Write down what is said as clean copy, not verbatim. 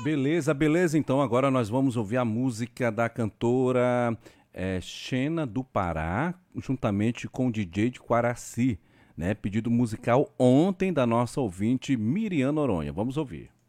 Beleza, beleza. Então agora nós vamos ouvir a música da cantora Xena do Pará, juntamente com o DJ de Quaraci, né? Pedido musical ontem da nossa ouvinte Miriam Noronha. Vamos ouvir.